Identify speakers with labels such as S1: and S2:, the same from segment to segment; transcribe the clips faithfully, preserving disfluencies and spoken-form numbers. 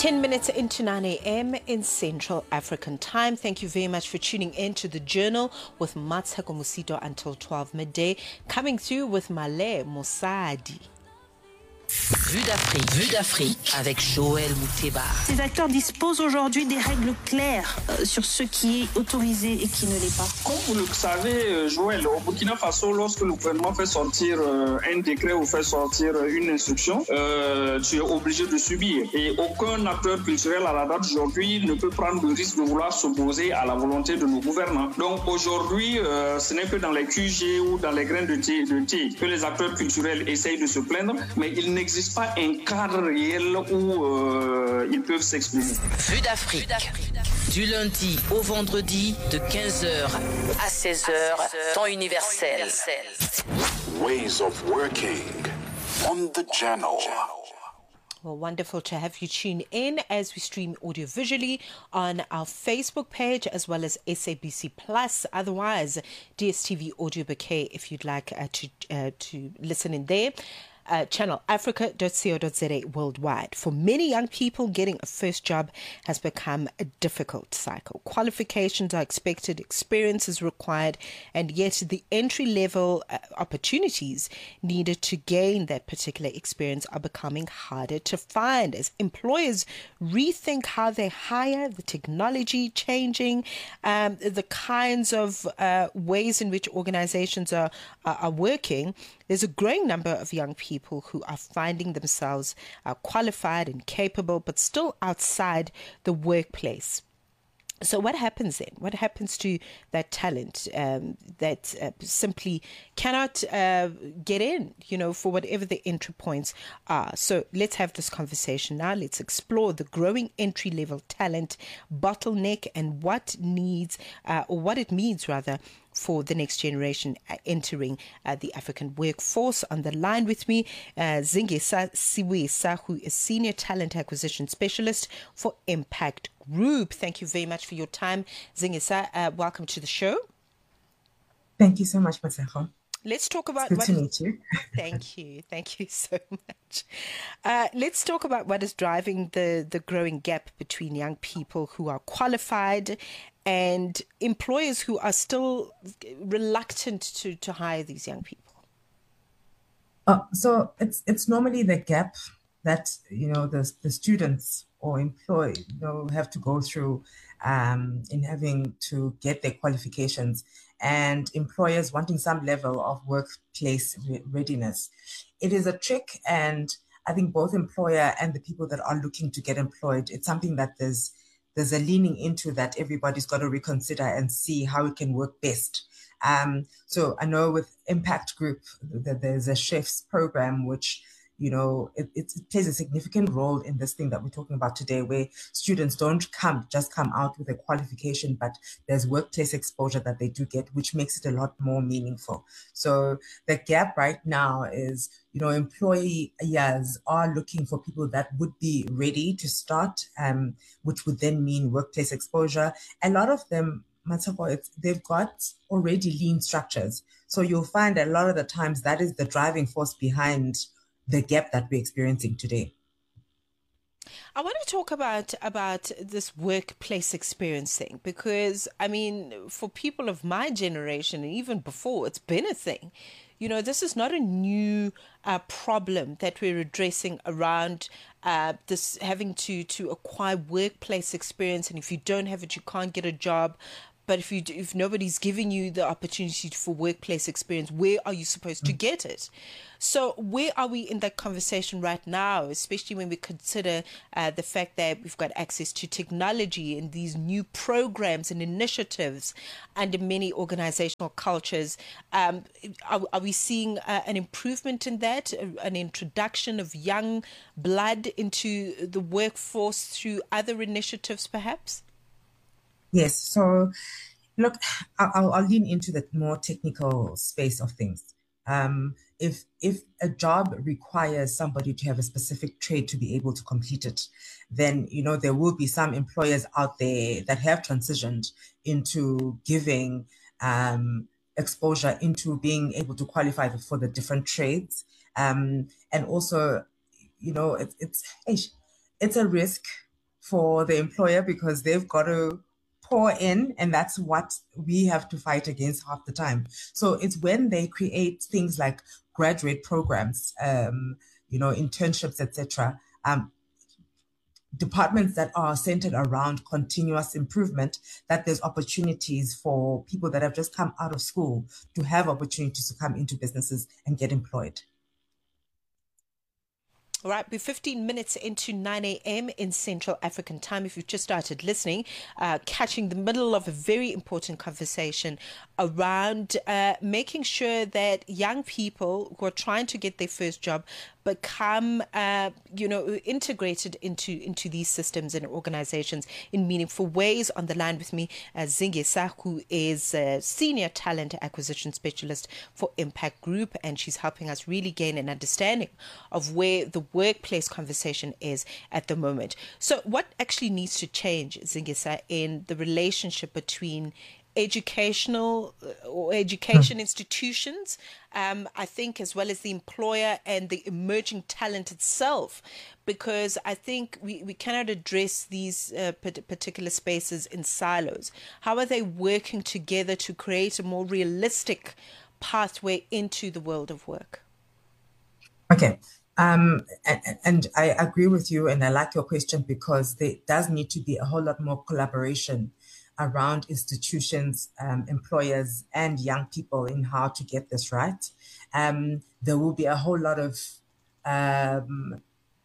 S1: ten minutes into nine a m in Central African Time. Thank you very much for tuning in to The Journal with Matsheko Musito until twelve midday. Coming through with Male Mosadi.
S2: Vue d'Afrique, Vue d'Afrique avec Joël Mouteba.
S3: Ces acteurs disposent aujourd'hui des règles claires euh, sur ce qui est autorisé et qui ne l'est pas.
S4: Comme vous le savez, Joël, au Burkina Faso, lorsque le gouvernement fait sortir euh, un décret ou fait sortir une instruction, euh, tu es obligé de subir. Et aucun acteur culturel à la date d'aujourd'hui ne peut prendre le risque de vouloir s'opposer à la volonté de nos gouvernants. Donc aujourd'hui, euh, ce n'est que dans les Q G ou dans les grains de thé, de thé que les acteurs culturels essayent de se plaindre, mais il n'existe pas un cadre réel où euh, ils peuvent s'exprimer.
S2: Vue d'Afrique, du lundi au vendredi de quinze heures à seize heures, temps universel.
S5: Ways of working on the channel.
S1: Well, wonderful to have you tune in as we stream audio visually on our Facebook page as well as S A B C Plus. Otherwise, D S T V Audio Bouquet if you'd like uh, to uh, to listen in there. Uh, channel africa dot co dot za worldwide. For many young people, getting a first job has become a difficult cycle. Qualifications are expected, experience is required, and yet the entry-level uh, opportunities needed to gain that particular experience are becoming harder to find as employers rethink how they hire, the technology changing, um, the kinds of uh, ways in which organizations are, are, are working. There's a growing number of young people who are finding themselves uh, qualified and capable, but still outside the workplace. So what happens then? What happens to that talent um, that uh, simply cannot uh, get in, you know, for whatever the entry points are? So let's have this conversation now. Let's explore the growing entry-level talent bottleneck and what needs, uh, or what it means rather, for the next generation uh, entering uh, the African workforce. On the line with me, uh, Zingisa Siwisa, who is Senior Talent Acquisition Specialist for Impact Group. Thank you very much for your time, Zingisa. Uh, welcome to the show.
S6: Thank you so much, Matsheko.
S1: Let's talk about
S6: it's good
S1: what
S6: to
S1: is,
S6: meet you.
S1: Thank you. Thank you so much. Uh, let's talk about what is driving the, the growing gap between young people who are qualified and employers who are still reluctant to, to hire these young people.
S6: Uh, so it's it's normally the gap that, you know, the, the students or employee, you know, have to go through um, in having to get their qualifications, and employers wanting some level of workplace re- readiness. It is a trick, and I think both employer and the people that are looking to get employed, it's something that there's there's a leaning into that everybody's got to reconsider and see how it can work best. Um, so I know with Impact Group, that there's a chef's program, which, you know, it, it plays a significant role in this thing that we're talking about today, where students don't come just come out with a qualification, but there's workplace exposure that they do get, which makes it a lot more meaningful. So the gap right now is, you know, employers are looking for people that would be ready to start, um, which would then mean workplace exposure. A lot of them, it's, they've got already lean structures. So you'll find a lot of the times that is the driving force behind the gap that we're experiencing today.
S1: I want to talk about about this workplace experience thing, because, I mean, for people of my generation and even before, it's been a thing. You know, this is not a new uh, problem that we're addressing around uh, this having to, to acquire workplace experience. And if you don't have it, you can't get a job. But if you do, if nobody's giving you the opportunity for workplace experience, where are you supposed to get it? So where are we in that conversation right now, especially when we consider uh, the fact that we've got access to technology and these new programs and initiatives under many organizational cultures? Um, are, are we seeing uh, an improvement in that, an introduction of young blood into the workforce through other initiatives perhaps?
S6: Yes. So, look, I'll, I'll lean into the more technical space of things. Um, if if a job requires somebody to have a specific trade to be able to complete it, then, you know, there will be some employers out there that have transitioned into giving um, exposure into being able to qualify for the different trades. Um, and also, you know, it, it's it's a risk for the employer because they've got to pour in, and that's what we have to fight against half the time. So it's when they create things like graduate programs, um, you know, internships, et cetera. Um, departments that are centered around continuous improvement, that there's opportunities for people that have just come out of school to have opportunities to come into businesses and get employed.
S1: All right, we're fifteen minutes into nine a.m. in Central African time. If you've just started listening, uh, catching the middle of a very important conversation around uh, making sure that young people who are trying to get their first job become, uh, you know, integrated into into these systems and organizations in meaningful ways. On the line with me, uh, Zingisa, who is a senior talent acquisition specialist for Impact Group, and she's helping us really gain an understanding of where the workplace conversation is at the moment. So what actually needs to change, Zingisa, in the relationship between educational or education institutions, um, I think, as well as the employer and the emerging talent itself, because I think we, we cannot address these uh, particular spaces in silos. How are they working together to create a more realistic pathway into the world of work?
S6: Okay. Um, and, and I agree with you, and I like your question because there does need to be a whole lot more collaboration around institutions, um, employers, and young people in how to get this right. Um, there will be a whole lot of um,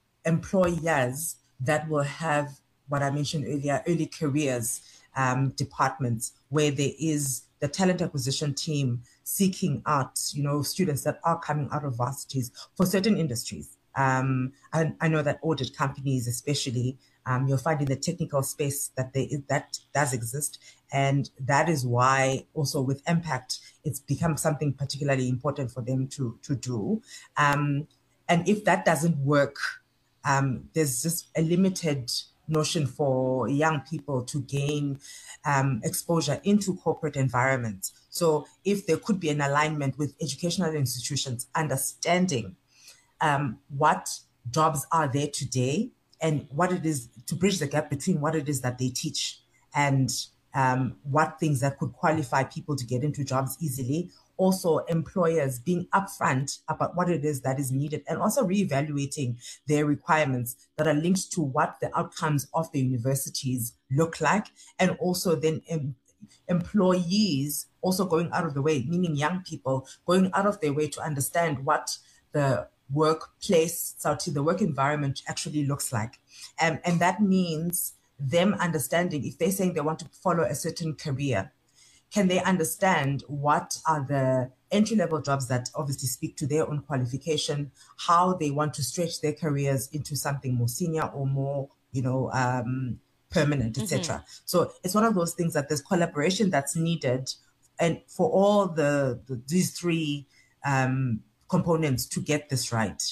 S6: employers that will have what I mentioned earlier, early careers um, departments, where there is the talent acquisition team seeking out, you know, students that are coming out of varsities for certain industries. Um, I, I know that audit companies, especially, um, you'll find in the technical space that they, that does exist. And that is why also with Impact, it's become something particularly important for them to, to do. Um, and if that doesn't work, um, there's just a limited notion for young people to gain um, exposure into corporate environments. So if there could be an alignment with educational institutions, understanding um, what jobs are there today and what it is to bridge the gap between what it is that they teach and um, what things that could qualify people to get into jobs easily. Also, employers being upfront about what it is that is needed and also reevaluating their requirements that are linked to what the outcomes of the universities look like. And also then em- employees also going out of the way, meaning young people going out of their way to understand what the workplace, so the work environment actually looks like. Um, and that means them understanding if they're saying they want to follow a certain career, can they understand what are the entry-level jobs that obviously speak to their own qualification, how they want to stretch their careers into something more senior or more, you know, um, permanent, et cetera. Mm-hmm. So it's one of those things that there's collaboration that's needed, and for all the, the these three um, components to get this right.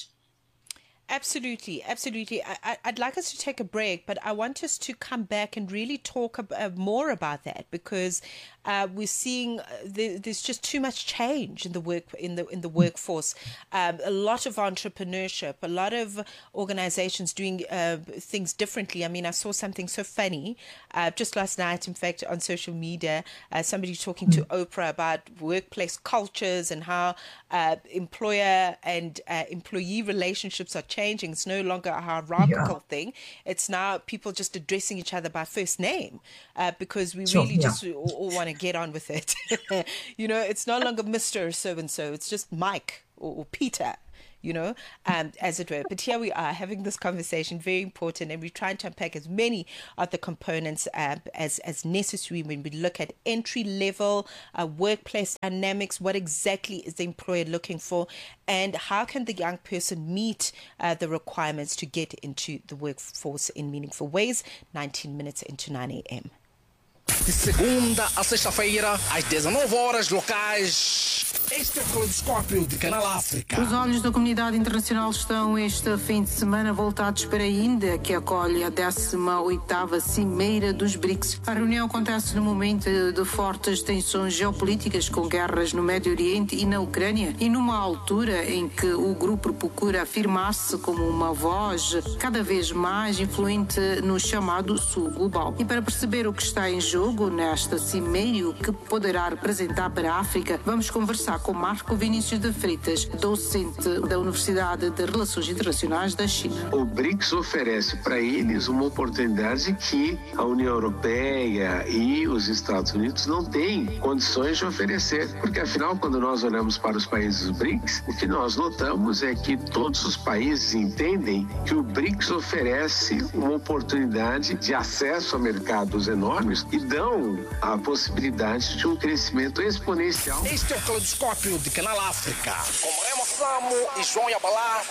S1: Absolutely, absolutely. I, I'd like us to take a break, but I want us to come back and really talk ab- more about that, because uh, we're seeing uh, the, there's just too much change in the work in the in the workforce. Um, a lot of entrepreneurship, a lot of organizations doing uh, things differently. I mean, I saw something so funny uh, just last night, in fact, on social media. Uh, somebody talking to Oprah about workplace cultures and how uh, employer and uh, employee relationships are changing. Changing. It's no longer a hierarchical yeah. thing. It's now people just addressing each other by first name uh, because we sure, really yeah. just all, all want to get on with it. You know, it's no longer Mister So-and-so. It's just Mike or, or Peter, you know, um, as it were. But here we are having this conversation, very important, and we're trying to unpack as many of the components uh, as, as necessary when we look at entry-level uh, workplace dynamics. What exactly is the employer looking for, and how can the young person meet uh, the requirements to get into the workforce in meaningful ways? nineteen minutes into nine a.m.
S7: De segunda a sexta-feira, às dezenove horas locais. Este é o Caleidoscópio de Canal África.
S8: Os olhos da comunidade internacional estão este fim de semana voltados para a Índia, que acolhe a décima oitava Cimeira dos BRICS. A reunião acontece no momento de fortes tensões geopolíticas com guerras no Médio Oriente e na Ucrânia e numa altura em que o grupo procura afirmar-se como uma voz cada vez mais influente no chamado Sul Global. E para perceber o que está em jogo nesta cimeira e o que poderá representar para a África, vamos conversar com Marco Vinícius de Freitas, docente da Universidade de Relações Internacionais da China.
S9: O BRICS oferece para eles uma oportunidade que a União Europeia e os Estados Unidos não têm condições de oferecer, porque afinal, quando nós olhamos para os países do BRICS, o que nós notamos é que todos os países entendem que o BRICS oferece uma oportunidade de acesso a mercados enormes e dão a possibilidade de um crescimento exponencial.
S7: Este é o Caleidoscópio de Canal África, com Remo Samo e João Yabalá.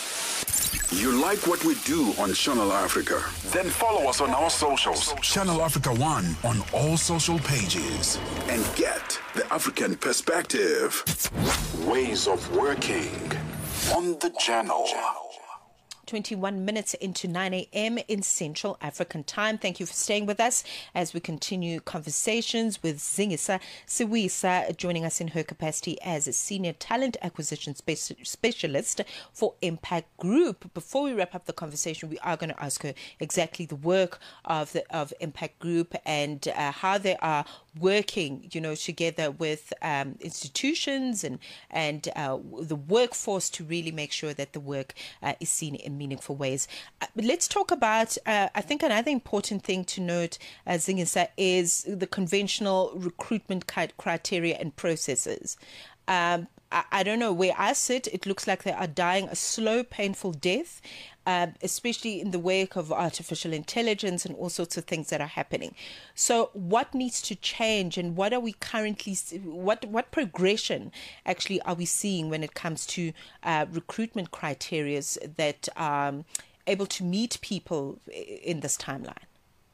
S5: You like what we do on Channel Africa? Then follow us on our socials. Channel Africa One on all social pages. And get the African perspective. Ways of working on the channel.
S1: twenty-one minutes into nine a.m. in Central African Time. Thank you for staying with us as we continue conversations with Zingisa Siwisa, joining us in her capacity as a Senior Talent Acquisition Spe- Specialist for Impact Group. Before we wrap up the conversation, we are going to ask her exactly the work of the of Impact Group and uh, how they are working, you know, together with um, institutions and, and uh, the workforce to really make sure that the work uh, is seen in meaningful ways. Uh, but let's talk about, uh, I think another important thing to note, uh, Zingisa, is the conventional recruitment criteria and processes. Um, I, I don't know, where I sit, it looks like they are dying a slow, painful death, uh, especially in the wake of artificial intelligence and all sorts of things that are happening. So what needs to change, and what are we currently, what what progression actually are we seeing when it comes to uh, recruitment criteria that are um, able to meet people in this timeline?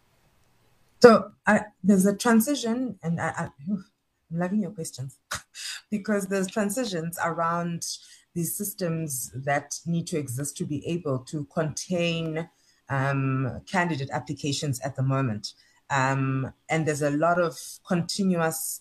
S6: So I, there's a transition, and I, I, I'm loving your questions because there's transitions around these systems that need to exist to be able to contain um, candidate applications at the moment. Um, and there's a lot of continuous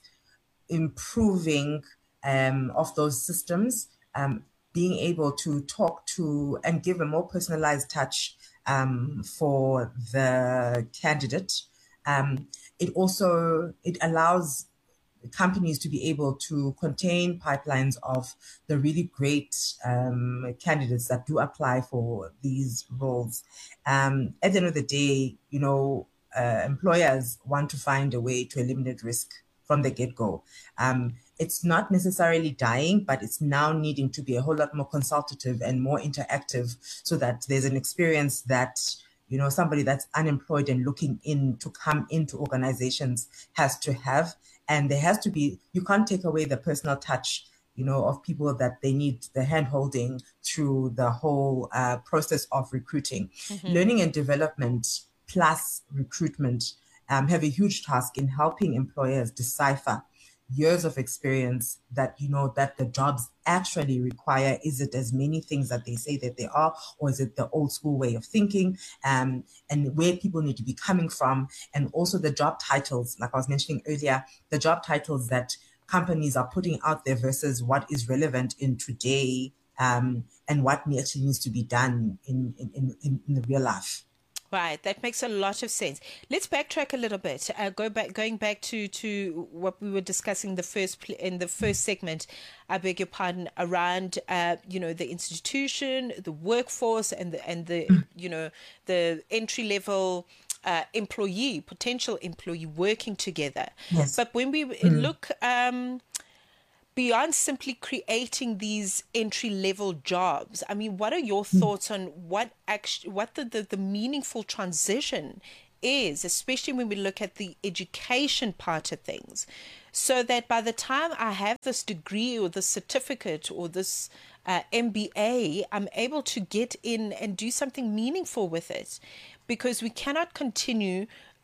S6: improving um, of those systems, um, being able to talk to and give a more personalized touch um, for the candidate. Um, it also, it allows companies to be able to contain pipelines of the really great um, candidates that do apply for these roles. Um, at the end of the day, you know, uh, employers want to find a way to eliminate risk from the get-go. Um, it's not necessarily dying, but it's now needing to be a whole lot more consultative and more interactive so that there's an experience that, you know, somebody that's unemployed and looking in to come into organizations has to have. And there has to be, you can't take away the personal touch, you know, of people that they need the hand-holding through the whole uh, process of recruiting. Mm-hmm. Learning and development plus recruitment um, have a huge task in helping employers decipher years of experience that, you know, that the jobs actually require. Is it as many things that they say that they are, or is it the old school way of thinking, um, and where people need to be coming from? And also the job titles, like I was mentioning earlier, the job titles that companies are putting out there versus what is relevant in today, um, and what actually needs to be done in, in, in, in the real life.
S1: Right, that makes a lot of sense. Let's backtrack a little bit. Uh, go back, going back to, to what we were discussing the first pl- in the first segment. I beg your pardon, around uh, you know, the institution, the workforce, and the and the you know the entry level uh, employee, potential employee working together.
S6: Yes.
S1: But when we mm. look. Um, Beyond simply creating these entry-level jobs, I mean, what are your thoughts on what actually, what the, the, the meaningful transition is, especially when we look at the education part of things, so that by the time I have this degree or this certificate or this uh, M B A, I'm able to get in and do something meaningful with it, because we cannot continue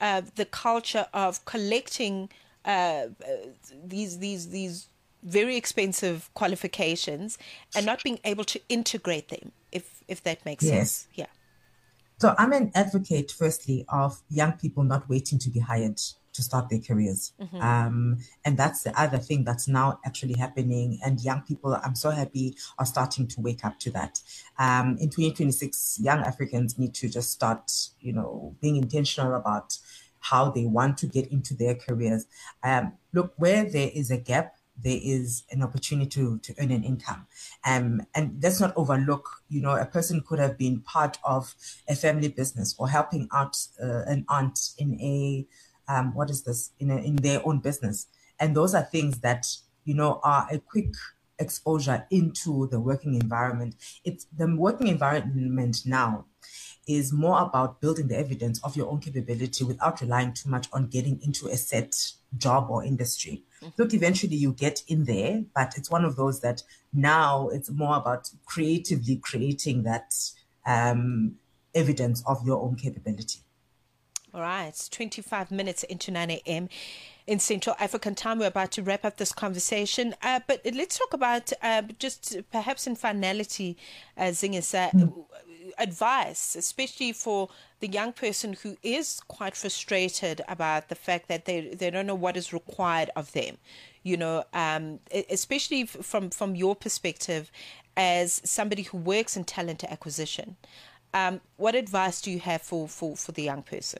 S1: uh, the culture of collecting uh, these these these very expensive qualifications and not being able to integrate them, if if that makes
S6: Yes.
S1: sense. Yeah.
S6: So I'm an advocate, firstly, of young people not waiting to be hired to start their careers.
S1: Mm-hmm.
S6: Um, and that's the other thing that's now actually happening. And young people, I'm so happy, are starting to wake up to that. Um, in twenty twenty-six, young Africans need to just start, you know, being intentional about how they want to get into their careers. Um, look, where there is a gap, there is an opportunity to, to earn an income. Um, and let's not overlook, you know, a person could have been part of a family business or helping out uh, an aunt in a, um, what is this, in, a, in their own business. And those are things that, you know, are a quick exposure into the working environment. It's the working environment now is more about building the evidence of your own capability without relying too much on getting into a set job or industry. Mm-hmm. Look, eventually you get in there, but it's one of those that now it's more about creatively creating that um, evidence of your own capability.
S1: All right, it's twenty-five minutes into nine a.m. in Central African time. We're about to wrap up this conversation, uh, but let's talk about uh, just perhaps in finality, uh, Zingisa, mm. advice, especially for the young person who is quite frustrated about the fact that they they don't know what is required of them, you know, um, especially from, from your perspective as somebody who works in talent acquisition. Um, what advice do you have for, for, for the young person?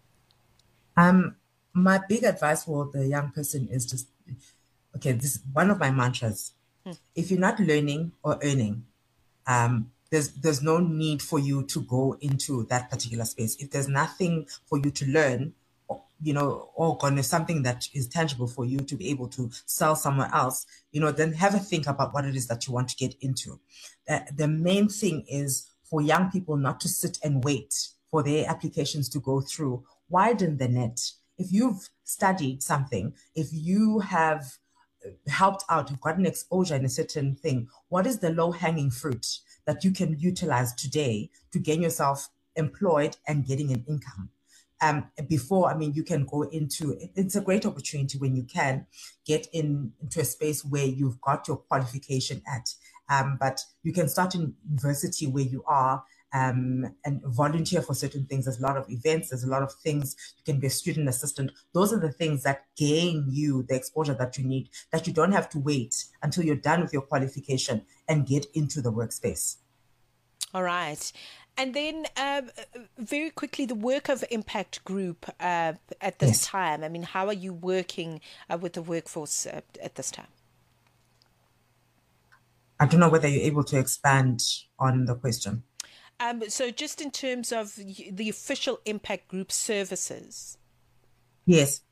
S6: Um, my big advice for the young person is just, okay, this is one of my mantras. Hmm. If you're not learning or earning, um, there's there's no need for you to go into that particular space. If there's nothing for you to learn, or, you know, or gonna something that is tangible for you to be able to sell somewhere else, you know, then have a think about what it is that you want to get into. Uh, the main thing is for young people not to sit and wait for their applications to go through. Widen the net. If you've studied something, if you have helped out, you've gotten exposure in a certain thing, what is the low-hanging fruit that you can utilize today to gain yourself employed and getting an income? Um, before, I mean, you can go into, it's a great opportunity when you can get in into a space where you've got your qualification at. Um, but you can start in university where you are um, and volunteer for certain things. There's a lot of events, there's a lot of things. You can be a student assistant. Those are the things that gain you the exposure that you need, that you don't have to wait until you're done with your qualification and get into the workspace.
S1: All right. And then uh, very quickly, the work of Impact Group uh, at this yes. time. I mean, how are you working uh, with the workforce uh, at this time?
S6: I don't know whether you're able to expand on the question.
S1: Um, so just in terms of the official Impact Group services.
S6: Yes.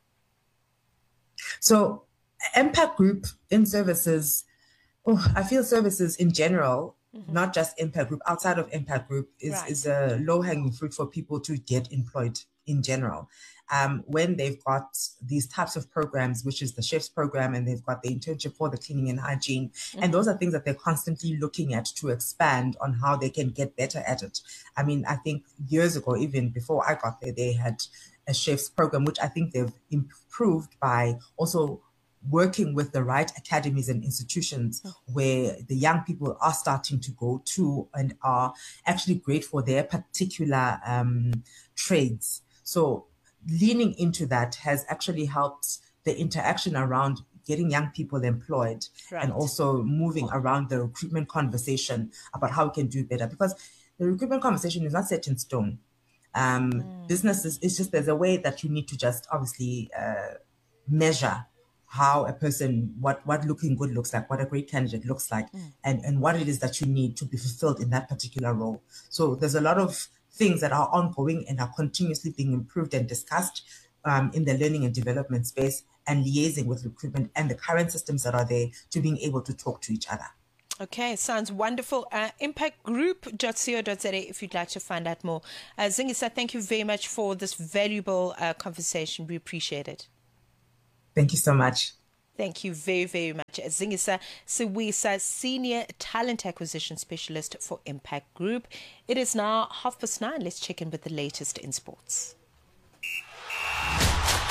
S6: So Impact Group in services, oh, I feel services in general, mm-hmm. not just Impact Group, outside of Impact Group is, right. is a low-hanging fruit for people to get employed in general. Um, when they've got these types of programs, which is the chef's program, and they've got the internship for the cleaning and hygiene. Mm-hmm. And those are things that they're constantly looking at to expand on how they can get better at it. I mean, I think years ago, even before I got there, they had a chef's program, which I think they've improved by also working with the right academies and institutions mm-hmm. where the young people are starting to go to and are actually great for their particular um, trades. So leaning into that has actually helped the interaction around getting young people employed right. and also moving around the recruitment conversation about how we can do better, because the recruitment conversation is not set in stone. Um, mm. Businesses, it's just there's a way that you need to just obviously uh, measure how a person, what, what looking good looks like, what a great candidate looks like, mm. and, and what it is that you need to be fulfilled in that particular role. So there's a lot of things that are ongoing and are continuously being improved and discussed um, in the learning and development space, and liaising with recruitment and the current systems that are there to being able to talk to each other.
S1: Okay, sounds wonderful. Uh, impact group dot co dot za if you'd like to find out more. Uh, Zingisa, thank you very much for this valuable uh, conversation. We appreciate it.
S6: Thank you so much.
S1: Thank you very, very much. Zingisa Siwisa, Senior Talent Acquisition Specialist for Impact Group. It is now half past nine. Let's check in with the latest in sports.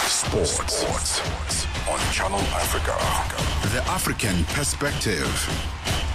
S5: Sports. Sports on Channel Africa. The African perspective.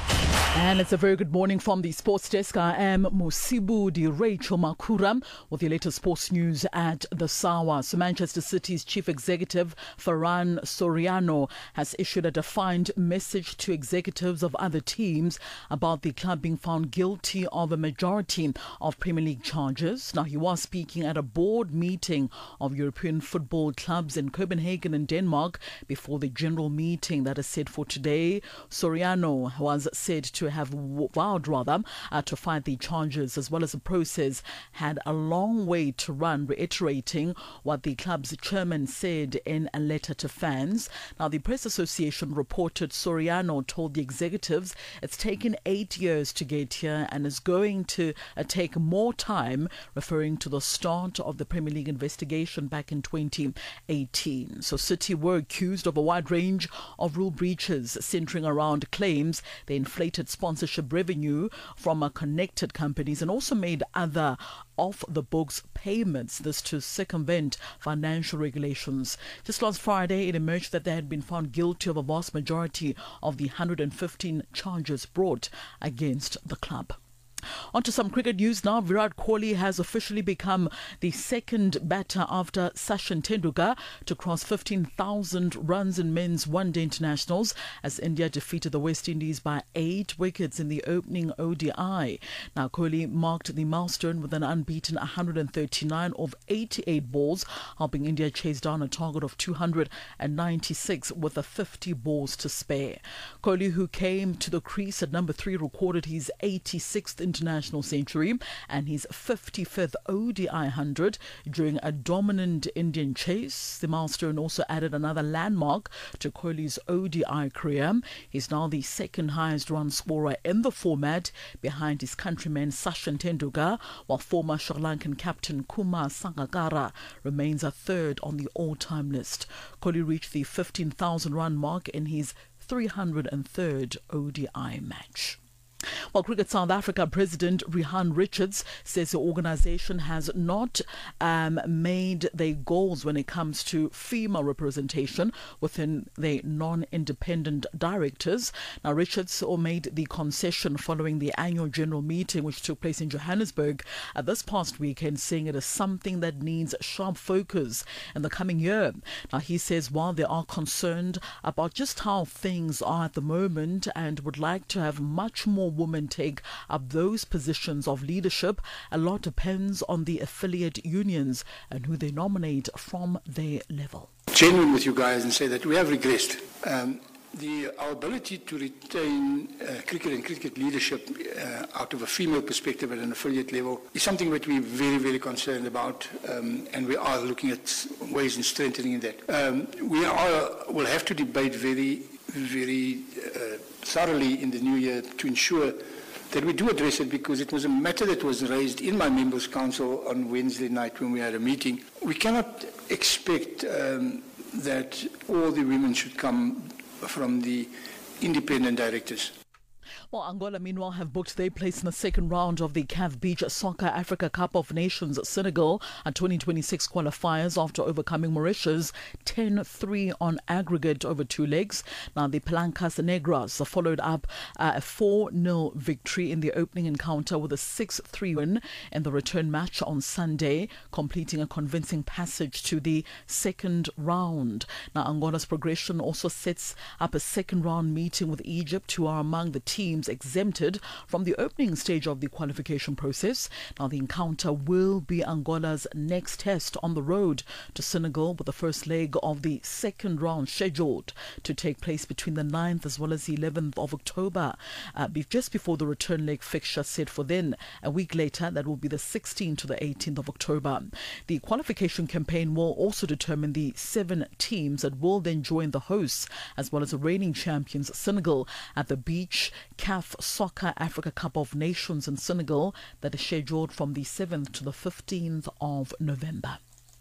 S10: And it's a very good morning from the sports desk. I am Musibudi Rachel Makura with the latest sports news at the Sawa. So Manchester City's chief executive, Ferran Soriano, has issued a defined message to executives of other teams about the club being found guilty of a majority of Premier League charges. Now, he was speaking at a board meeting of European football clubs in Copenhagen in Denmark before the general meeting that is set for today. Soriano was said to have vowed rather uh, to fight the charges, as well as the process had a long way to run, reiterating what the club's chairman said in a letter to fans. Now, the Press Association reported Soriano told the executives it's taken eight years to get here and is going to uh, take more time, referring to the start of the Premier League investigation back in twenty eighteen. So City were accused of a wide range of rule breaches centering around claims they inflated sponsorship revenue from uh, connected companies and also made other off-the-books payments, this to circumvent financial regulations. Just last Friday, it emerged that they had been found guilty of a vast majority of the one hundred fifteen charges brought against the club. On to some cricket news now. Virat Kohli has officially become the second batter after Sachin Tendulkar to cross fifteen thousand runs in men's one-day internationals as India defeated the West Indies by eight wickets in the opening O D I. Now, Kohli marked the milestone with an unbeaten one hundred thirty-nine of eighty-eight balls, helping India chase down a target of two hundred ninety-six with a fifty balls to spare. Kohli, who came to the crease at number three, recorded his eighty-sixth international century and his fifty-fifth O D I one hundred during a dominant Indian chase. The milestone also added another landmark to Kohli's O D I career. He's now the second highest run scorer in the format, behind his countryman Sachin Tendulkar, while former Sri Lankan captain Kumar Sangakkara remains a third on the all-time list. Kohli reached the fifteen thousand run mark in his three hundred third O D I match. Well, Cricket South Africa President Rihaan Richards says the organisation has not um, made their goals when it comes to female representation within the non-independent directors. Now, Richards made the concession following the annual general meeting which took place in Johannesburg uh, this past weekend, saying it is something that needs sharp focus in the coming year. Now, he says while they are concerned about just how things are at the moment and would like to have much more women take up those positions of leadership, a lot depends on the affiliate unions and who they nominate from their level.
S11: Genuine with you guys and say that we have regressed. Um, the, our ability to retain uh, cricket and cricket leadership uh, out of a female perspective at an affiliate level is something that we're very, very concerned about, um, and we are looking at ways in strengthening that. Um, we are will have to debate very, very uh, thoroughly in the new year to ensure that we do address it, because it was a matter that was raised in my members' council on Wednesday night when we had a meeting. We cannot expect um, that all the women should come from the independent directors.
S10: Well, Angola, meanwhile, have booked their place in the second round of the C A F Beach Soccer Africa Cup of Nations Senegal at twenty twenty-six qualifiers after overcoming Mauritius ten three on aggregate over two legs. Now, the Palancas Negras followed up uh, a four nil victory in the opening encounter with a six three win in the return match on Sunday, completing a convincing passage to the second round. Now, Angola's progression also sets up a second round meeting with Egypt, who are among the teams exempted from the opening stage of the qualification process. Now, the encounter will be Angola's next test on the road to Senegal, with the first leg of the second round scheduled to take place between the ninth as well as the eleventh of October, uh, just before the return leg fixture set for then. A week later, that will be the sixteenth to the eighteenth of October. The qualification campaign will also determine the seven teams that will then join the hosts, as well as the reigning champions Senegal, at the Beach C A F Soccer Africa Cup of Nations in Senegal that is scheduled from the seventh to the fifteenth of November.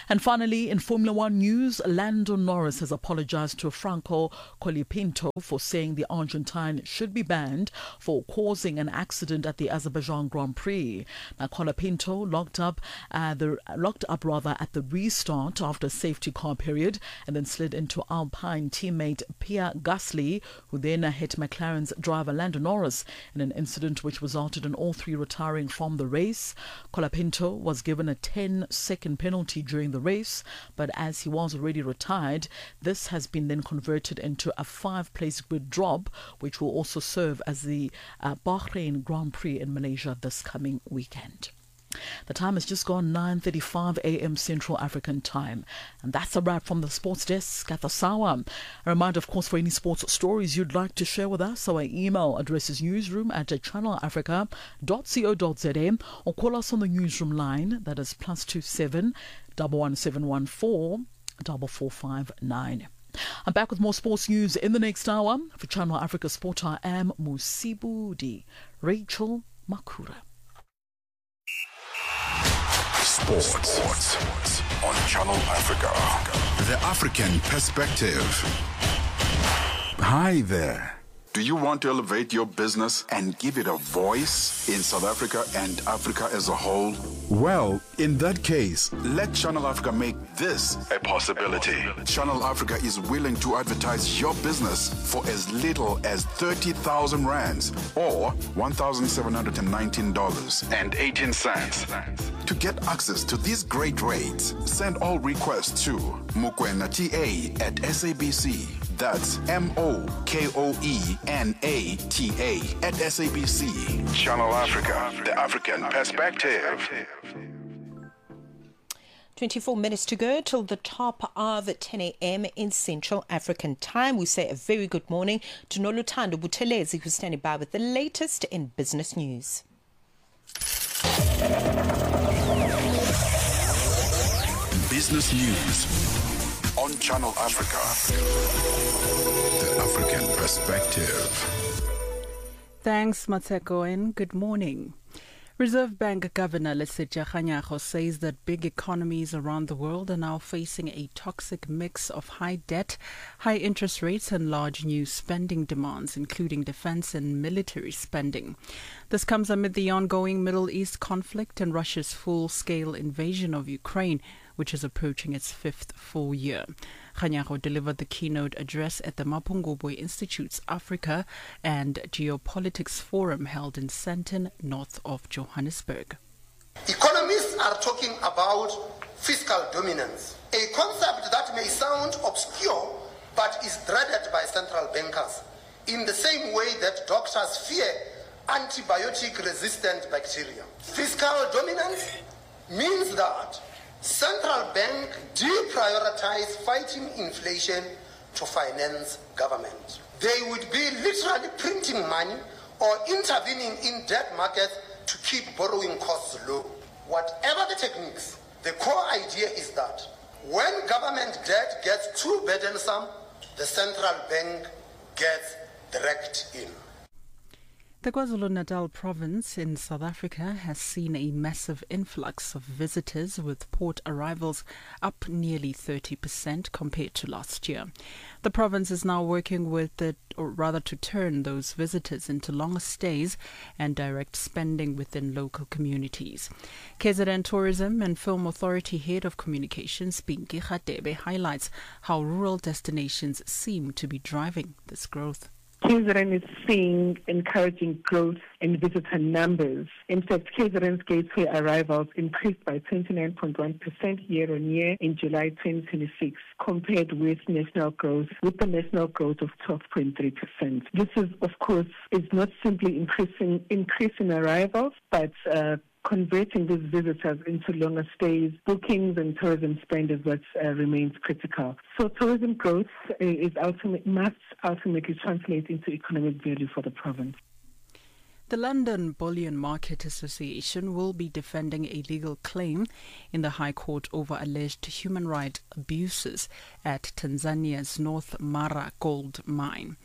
S10: And finally, in Formula One news, Lando Norris has apologized to Franco Colapinto for saying the Argentine should be banned for causing an accident at the Azerbaijan Grand Prix. Now, Colapinto locked up, uh, the locked up rather at the restart after a safety car period, and then slid into Alpine teammate Pierre Gasly, who then hit McLaren's driver Lando Norris in an incident which resulted in all three retiring from the race. Colapinto was given a ten-second penalty during the race, but as he was already retired, this has been then converted into a five-place grid drop, which will also serve as the uh, Bahrain Grand Prix in Malaysia this coming weekend. The time has just gone nine thirty-five a m Central African Time. And that's a wrap from the sports desk at the Sawa. A reminder, of course, for any sports stories you'd like to share with us, our email address is newsroom at channel africa dot co dot za, or call us on the newsroom line, that is plus two seven one one seven one four four four five nine. I'm back with more sports news in the next hour. For Channel Africa Sport, I am Musibu di Rachel Makura.
S5: Sports. Sports on Channel Africa. The African perspective. Hi there. Do you want to elevate your business and give it a voice in South Africa and Africa as a whole? Well, in that case, let Channel Africa make this a possibility. Channel Africa is willing to advertise your business for as little as thirty thousand rands or one thousand seven hundred nineteen dollars and eighteen cents. To get access to these great rates, send all requests to mukwenata at S A B C. That's M O K O E N A T A at S A B C. Channel Africa, the African perspective.
S1: twenty-four minutes to go till the top of ten a m in Central African Time. We say a very good morning to Noluthando Buthelezi, who's standing by with the latest in business news.
S5: Business news on Channel Africa, the African perspective.
S12: Thanks, Matseko, and good morning. Reserve Bank Governor Lesetja Kganyago says that big economies around the world are now facing a toxic mix of high debt, high interest rates and large new spending demands, including defense and military spending. This comes amid the ongoing Middle East conflict and Russia's full-scale invasion of Ukraine, which is approaching its fifth full year. Kganyago delivered the keynote address at the Mapungubwe Institute's Africa and Geopolitics Forum held in Sandton, north of Johannesburg.
S13: Economists are talking about fiscal dominance, a concept that may sound obscure but is dreaded by central bankers, in the same way that doctors fear antibiotic-resistant bacteria. Fiscal dominance means that central bank deprioritize fighting inflation to finance government. They would be literally printing money or intervening in debt markets to keep borrowing costs low. Whatever the techniques, the core idea is that when government debt gets too burdensome, the central bank gets dragged in.
S12: The KwaZulu-Natal province in South Africa has seen a massive influx of visitors, with port arrivals up nearly thirty percent compared to last year. The province is now working with the, or rather to turn those visitors into longer stays and direct spending within local communities. K Z N Tourism and Film Authority Head of Communications, Pinky Radebe, highlights how rural destinations seem to be driving this growth.
S14: K Z N is seeing encouraging growth in visitor numbers. In fact, K Z N's gateway arrivals increased by twenty-nine point one percent year on year in July twenty twenty-six, compared with national growth, with the national growth of twelve point three percent. This is, of course, is not simply increasing increasing arrivals, but uh, converting these visitors into longer stays, bookings and tourism spend is what uh, remains critical. So tourism growth is ultimate, must ultimately translate into economic value for the province.
S12: The London Bullion Market Association will be defending a legal claim in the High Court over alleged human rights abuses at Tanzania's North Mara gold mine.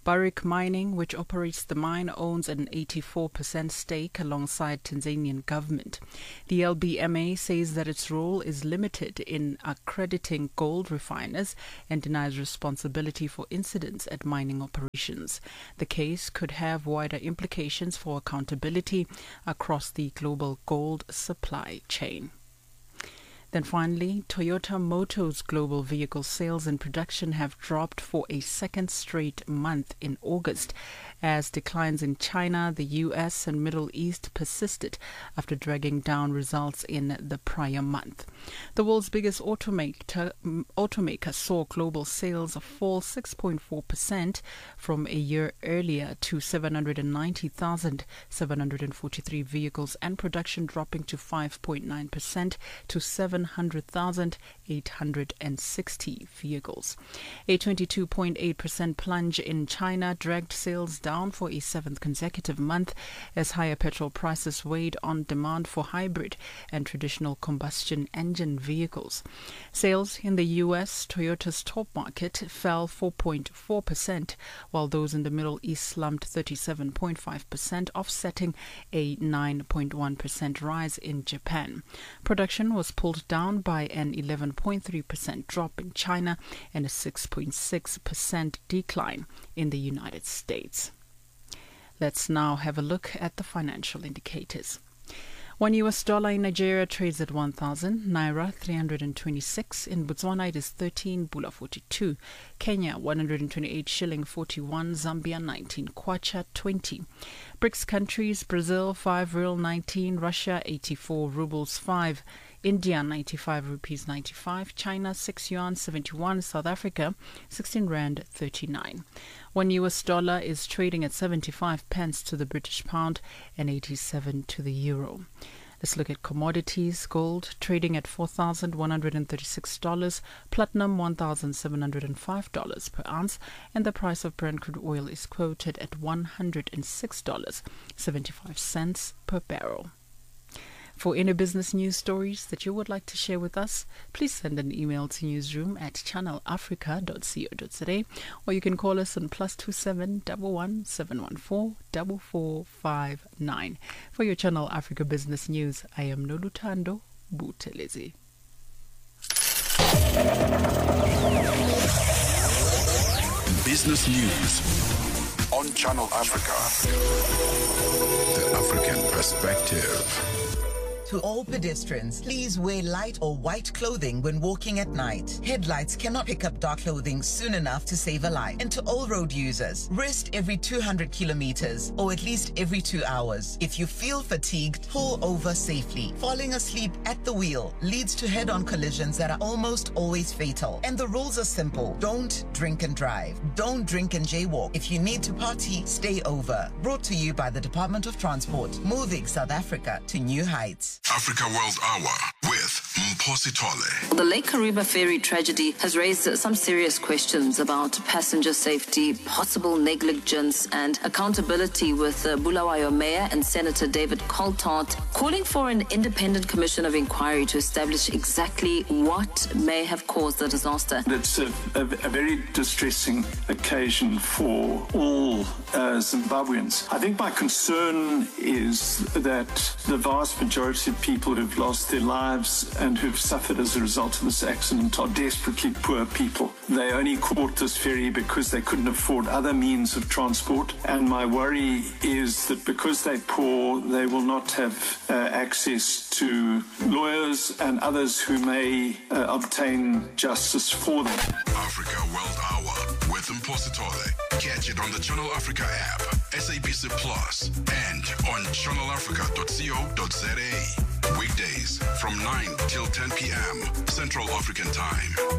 S12: Barrick Mining, which operates the mine, owns an eighty-four percent stake alongside Tanzanian government. The L B M A says that its role is limited in accrediting gold refiners and denies responsibility for incidents at mining operations. The case could have wider implications for accountability across the global gold supply chain. Then finally, Toyota Motor's global vehicle sales and production have dropped for a second straight month in August, as declines in China, the U S and Middle East persisted after dragging down results in the prior month. The world's biggest automaker, automaker saw global sales fall six point four percent from a year earlier to seven hundred ninety thousand seven hundred forty-three vehicles, and production dropping to five point nine percent to seven hundred thousand eight hundred sixty vehicles. A twenty-two point eight percent plunge in China dragged sales down down for a seventh consecutive month as higher petrol prices weighed on demand for hybrid and traditional combustion engine vehicles. Sales in the U S, Toyota's top market, fell four point four percent, while those in the Middle East slumped thirty-seven point five percent, offsetting a nine point one percent rise in Japan. Production was pulled down by an eleven point three percent drop in China and a six point six percent decline in the United States. Let's now have a look at the financial indicators. One U S dollar in Nigeria trades at one thousand, Naira three hundred twenty-six, in Botswana it is thirteen, Bula forty-two, Kenya one hundred twenty-eight shilling forty-one, Zambia nineteen, Kwacha twenty. BRICS countries, Brazil five real nineteen, Russia eighty-four rubles five, India ninety-five rupees ninety-five, China six yuan seventy-one, South Africa sixteen rand thirty-nine. One U S dollar is trading at seventy-five pence to the British pound and eighty-seven to the euro. Let's look at commodities. Gold trading at four thousand one hundred thirty-six dollars, platinum one thousand seven hundred five dollars per ounce, and the price of Brent crude oil is quoted at one hundred six dollars and seventy-five cents per barrel. For any business news stories that you would like to share with us, please send an email to newsroom at channel africa dot co dot za, or you can call us on plus two seven one one seven one four four four five nine. For your Channel Africa business news, I am Nolutando Butelezi.
S5: Business news on Channel Africa. The African perspective.
S15: To all pedestrians, please wear light or white clothing when walking at night. Headlights cannot pick up dark clothing soon enough to save a life. And to all road users, rest every two hundred kilometers or at least every two hours. If you feel fatigued, pull over safely. Falling asleep at the wheel leads to head-on collisions that are almost always fatal. And the rules are simple. Don't drink and drive. Don't drink and jaywalk. If you need to party, stay over. Brought to you by the Department of Transport, moving South Africa to new heights.
S5: Africa World Hour with Mphosi Tole.
S16: The Lake Kariba ferry tragedy has raised some serious questions about passenger safety, possible negligence, and accountability, with uh, Bulawayo Mayor and Senator David Coltart calling for an independent commission of inquiry to establish exactly what may have caused the disaster.
S17: It's a, a, a very distressing occasion for all uh, Zimbabweans. I think my concern is that the vast majority of people who've lost their lives and who've suffered as a result of this accident are desperately poor people. They only caught this ferry because they couldn't afford other means of transport, and my worry is that because they're poor, they will not have uh, access to lawyers and others who may uh, obtain justice for them.
S5: Africa World Hour with Mphosi Tole. Catch it on the Channel Africa app, S A B C Plus, and on channel africa dot co dot za. Weekdays from nine till ten p.m. Central African Time.